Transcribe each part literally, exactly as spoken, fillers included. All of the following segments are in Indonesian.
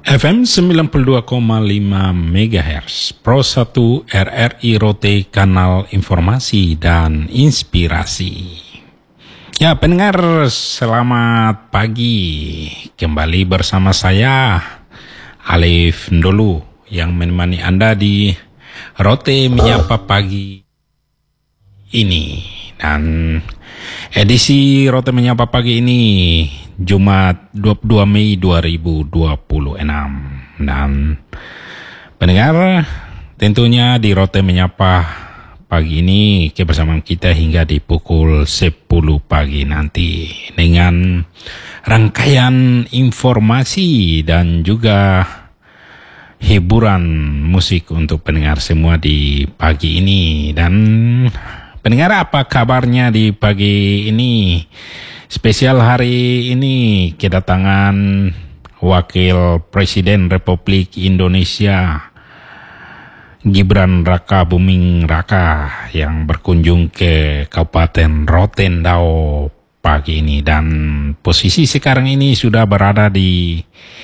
F M sembilan puluh dua koma lima megahertz, Pro satu R R I Rote, kanal informasi dan inspirasi. Ya, pendengar, selamat pagi. Kembali bersama saya, Alif Ndolu, yang menemani Anda di Rote Menyapa Pagi ini. Dan edisi Rote Menyapa Pagi ini Jumat dua puluh dua Mei dua ribu dua puluh enam. Dan pendengar, tentunya di Rote Menyapa Pagi ini kebersamaan kita hingga di pukul sepuluh pagi nanti dengan rangkaian informasi dan juga hiburan musik untuk pendengar semua di pagi ini. Dan pendengar, apa kabarnya di pagi ini? Spesial hari ini kedatangan Wakil Presiden Republik Indonesia Gibran Raka Buming Raka yang berkunjung ke Kabupaten Rotendao pagi ini, dan posisi sekarang ini sudah berada di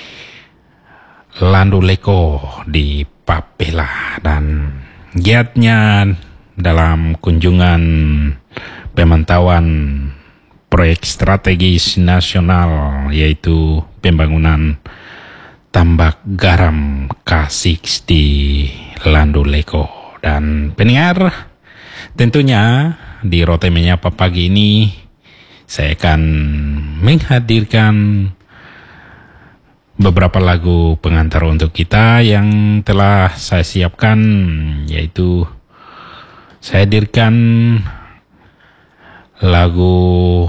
Landuleko di Papela. Dan giatnya dalam kunjungan pemantauan proyek strategis nasional, yaitu pembangunan tambak garam K enam di Landuleko. Dan pendengar, tentunya di Rote Menyapa Pagi ini saya akan menghadirkan beberapa lagu pengantar untuk kita yang telah saya siapkan, yaitu saya hadirkan lagu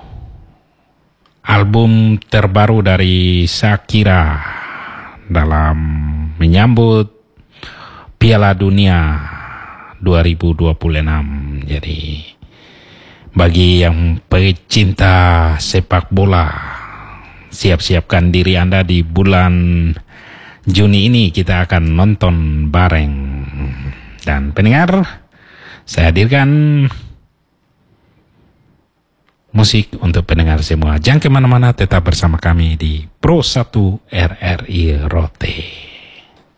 album terbaru dari Shakira dalam menyambut Piala Dunia dua ribu dua puluh enam. Jadi bagi yang pecinta sepak bola, siap-siapkan diri Anda, di bulan Juni ini kita akan nonton bareng. Dan pendengar, saya hadirkan musik untuk pendengar semua. Jangan kemana-mana, tetap bersama kami di Pro satu R R I Rote.